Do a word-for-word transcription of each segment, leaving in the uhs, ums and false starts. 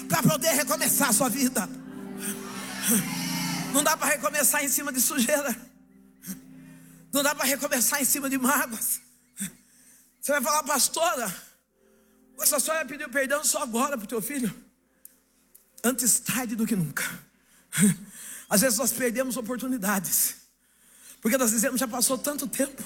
para poder recomeçar a sua vida. Não dá para recomeçar em cima de sujeira. Não dá para recomeçar em cima de mágoas. Você vai falar, pastora, mas a senhora pediu perdão só agora para o teu filho. Antes tarde do que nunca. Às vezes nós perdemos oportunidades, porque nós dizemos, já passou tanto tempo.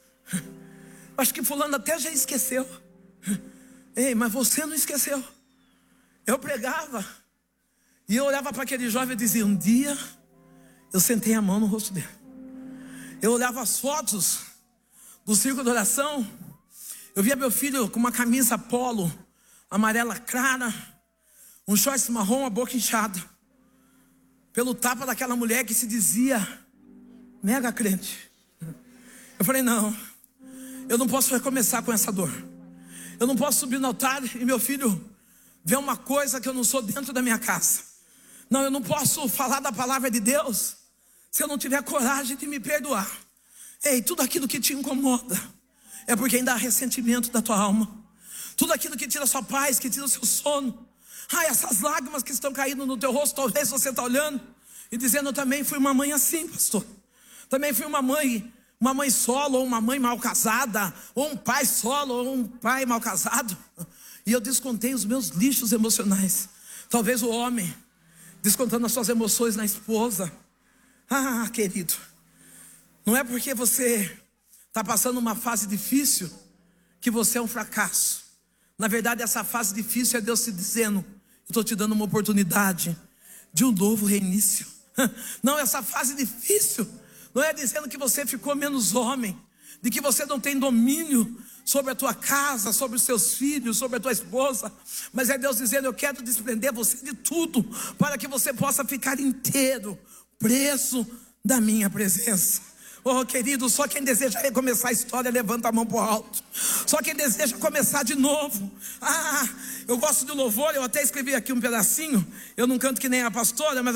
Acho que fulano até já esqueceu. Ei, mas você não esqueceu. Eu pregava e eu olhava para aquele jovem e dizia, um dia eu sentei a mão no rosto dele. Eu olhava as fotos do círculo de oração, eu via meu filho com uma camisa polo amarela clara, um shorts marrom, a boca inchada, pelo tapa daquela mulher que se dizia mega crente. Eu falei, não, eu não posso recomeçar com essa dor. Eu não posso subir no altar e meu filho ver uma coisa que eu não sou dentro da minha casa. Não, eu não posso falar da palavra de Deus se eu não tiver coragem de me perdoar. Ei, tudo aquilo que te incomoda é porque ainda há ressentimento da tua alma. Tudo aquilo que tira a sua paz, que tira o seu sono. Ai, essas lágrimas que estão caindo no teu rosto, talvez você está olhando e dizendo, eu também fui uma mãe assim, pastor. Também fui uma mãe, uma mãe solo, ou uma mãe mal casada, ou um pai solo, ou um pai mal casado. E eu descontei os meus lixos emocionais. Talvez o homem descontando as suas emoções na esposa. Ah, querido, não é porque você está passando uma fase difícil que você é um fracasso. Na verdade, essa fase difícil é Deus te dizendo, eu estou te dando uma oportunidade de um novo reinício. Não, essa fase difícil não é dizendo que você ficou menos homem, de que você não tem domínio sobre a tua casa, sobre os seus filhos, sobre a tua esposa, mas é Deus dizendo, eu quero desprender você de tudo, para que você possa ficar inteiro, preso da minha presença. Oh, querido, só quem deseja recomeçar a história, levanta a mão para o alto. Só quem deseja começar de novo. Ah, eu gosto do louvor, eu até escrevi aqui um pedacinho. Eu não canto que nem a pastora, mas